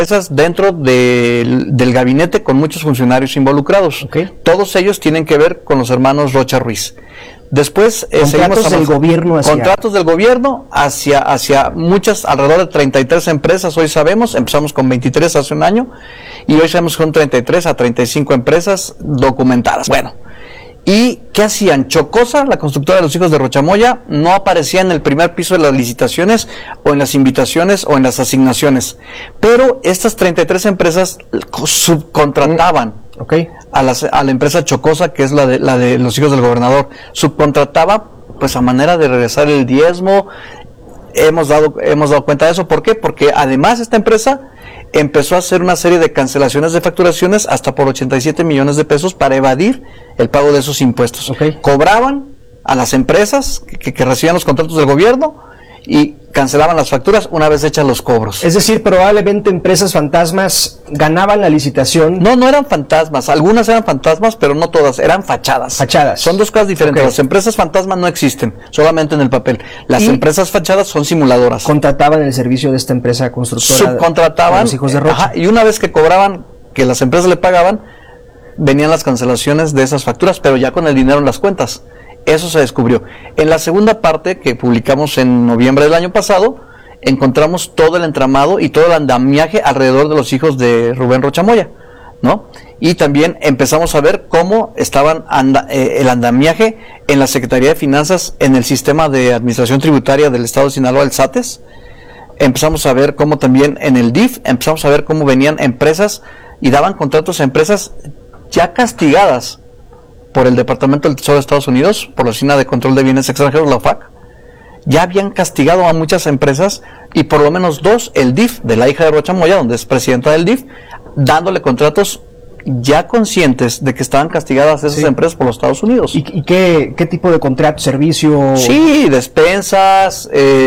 empresas dentro del gabinete con muchos funcionarios involucrados. Okay. Todos ellos tienen que ver con los hermanos Rocha Ruiz. Después contratos del gobierno hacia... Contratos del gobierno hacia muchas, alrededor de 33 empresas, hoy sabemos, empezamos con 23 hace un año, y hoy sabemos que son 33 a 35 empresas documentadas. Bueno, ¿y qué hacían? Chocosa, la constructora de los hijos de Rochamoya, no aparecía en el primer piso de las licitaciones, o en las invitaciones, o en las asignaciones, pero estas 33 empresas subcontrataban. Okay. A la empresa Chocosa, que es la de los hijos del gobernador, subcontrataba pues a manera de regresar el diezmo. Hemos dado cuenta de eso. ¿Por qué? Porque además esta empresa empezó a hacer una serie de cancelaciones de facturaciones hasta por 87 millones de pesos para evadir el pago de esos impuestos. Okay. Cobraban a las empresas que recibían los contratos del gobierno y cancelaban las facturas una vez hechas los cobros. Es decir, probablemente empresas fantasmas ganaban la licitación. No eran fantasmas, algunas eran fantasmas, pero no todas, eran fachadas. Fachadas. Son dos cosas diferentes. Okay. Las empresas fantasmas no existen, solamente en el papel. Las empresas fachadas son simuladoras. Contrataban el servicio de esta empresa constructora. Subcontrataban. Los hijos de Rocha. Ajá, y una vez que cobraban, que las empresas le pagaban, venían las cancelaciones de esas facturas, pero ya con el dinero en las cuentas. Eso se descubrió. En la segunda parte, que publicamos en noviembre del año pasado, encontramos todo el entramado y todo el andamiaje alrededor de los hijos de Rubén Rochamoya, ¿no? Y también empezamos a ver cómo estaban el andamiaje en la Secretaría de Finanzas, en el sistema de administración tributaria del Estado de Sinaloa, el SATES. Empezamos a ver cómo también en el DIF, empezamos a ver cómo venían empresas y daban contratos a empresas ya castigadas por el Departamento del Tesoro de Estados Unidos, por la Oficina de Control de Bienes Extranjeros, la OFAC. Ya habían castigado a muchas empresas, y por lo menos dos, el DIF, de la hija de Rochamoya, donde es presidenta del DIF, dándole contratos ya conscientes de que estaban castigadas esas empresas por los Estados Unidos. ¿Y qué tipo de contrato, servicio? Sí, despensas,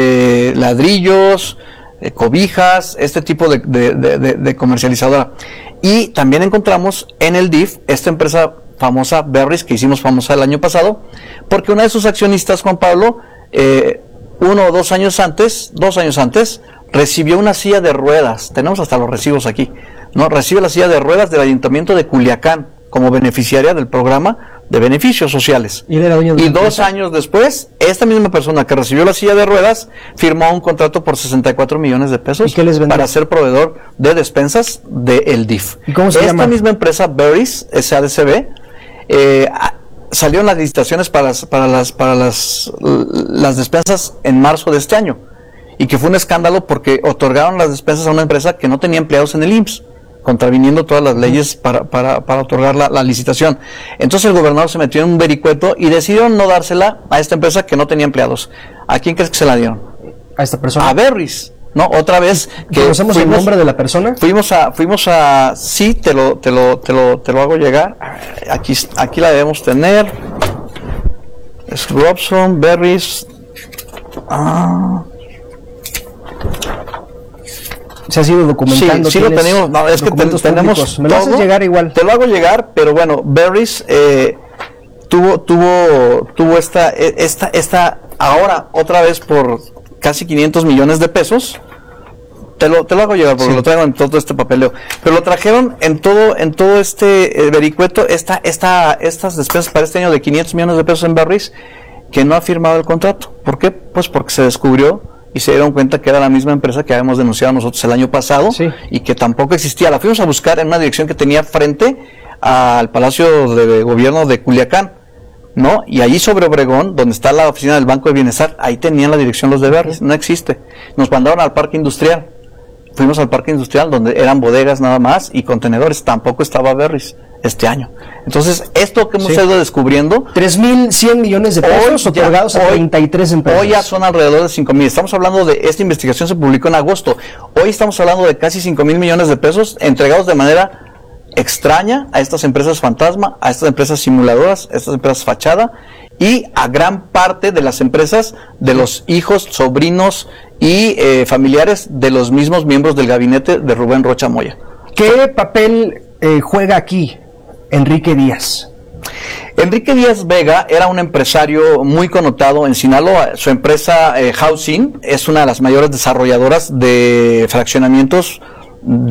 ladrillos, cobijas, este tipo de comercializadora. Y también encontramos en el DIF esta empresa famosa, Berris, que hicimos famosa el año pasado, porque una de sus accionistas, Juan Pablo, 1 o 2 años antes, recibió una silla de ruedas. Tenemos hasta los recibos aquí, ¿no? Recibe la silla de ruedas del Ayuntamiento de Culiacán como beneficiaria del programa de beneficios sociales. Y 2 años después, esta misma persona que recibió la silla de ruedas firmó un contrato por 64 millones de pesos para ser proveedor de despensas del DIF. ¿Y cómo se llama? Esta misma empresa, Berries, SADCB, salieron las licitaciones para las despensas en marzo de este año, y que fue un escándalo porque otorgaron las despensas a una empresa que no tenía empleados en el IMSS, contraviniendo todas las leyes para otorgar la licitación. Entonces el gobernador se metió en un vericueto y decidieron no dársela a esta empresa que no tenía empleados. ¿A quién crees que se la dieron? A esta persona. A Berries. No, otra vez. ¿Conocemos el nombre de la persona? Fuimos a, sí, te lo hago llegar. Aquí la debemos tener. Es Robson, Berries. Se ha sido documentando. Sí, lo tenemos. No, es que tenemos. Me lo haces llegar igual. Te lo hago llegar, pero bueno, Berries tuvo esta ahora otra vez por casi 500 millones de pesos. Te lo hago llegar porque lo traigo en todo este papeleo. Pero lo trajeron en todo este vericueto, estas despensas para este año de 500 millones de pesos en Berries, que no ha firmado el contrato. ¿Por qué? Pues porque se descubrió y se dieron cuenta que era la misma empresa que habíamos denunciado nosotros el año pasado, y que tampoco existía. La fuimos a buscar en una dirección que tenía frente al Palacio de Gobierno de Culiacán, ¿no? Y allí sobre Obregón, donde está la oficina del Banco de Bienestar, ahí tenían la dirección los de Berries. No existe. Nos mandaron al Parque Industrial. Fuimos al Parque Industrial, donde eran bodegas nada más y contenedores. Tampoco estaba Berries este año. Entonces, esto que hemos ido descubriendo, 3.100 millones de pesos otorgados a 33 empresas. Hoy ya son alrededor de 5,000. Estamos hablando de, esta investigación se publicó en agosto. Hoy estamos hablando de casi 5,000 millones de pesos entregados de manera extraña a estas empresas fantasma, a estas empresas simuladoras, a estas empresas fachada, y a gran parte de las empresas de los hijos, sobrinos y familiares de los mismos miembros del gabinete de Rubén Rochamoya. ¿Qué papel juega aquí Enrique Díaz? Enrique Díaz Vega era un empresario muy connotado en Sinaloa. Su empresa Housing es una de las mayores desarrolladoras de fraccionamientos